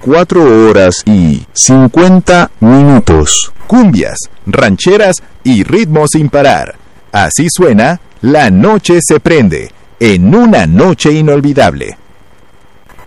4 horas y 50 minutos. Cumbias, rancheras y ritmos sin parar. Así suena La Noche se prende, en una noche inolvidable.